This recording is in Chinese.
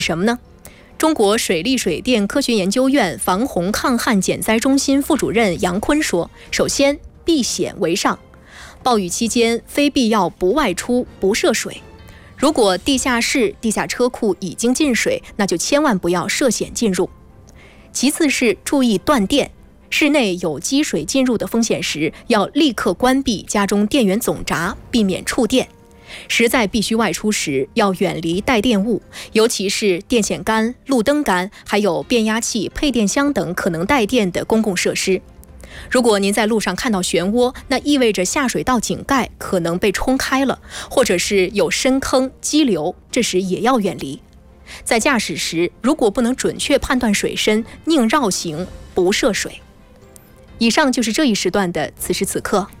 什么呢？中国水利水电科学研究院防洪抗旱减灾中心副主任杨坤说，首先避险为上，暴雨期间非必要不外出不涉水，如果地下室、地下车库已经进水，那就千万不要涉险进入。其次是注意断电，室内有积水进入的风险时，要立刻关闭家中电源总闸，避免触电。实在必须外出时，要远离带电物，尤其是电线杆、路灯杆，还有变压器、配电箱等可能带电的公共设施。如果您在路上看到漩涡，那意味着下水道井盖可能被冲开了，或者是有深坑、激流，这时也要远离。在驾驶时，如果不能准确判断水深，宁绕行不涉水。以上就是这一时段的此时此刻。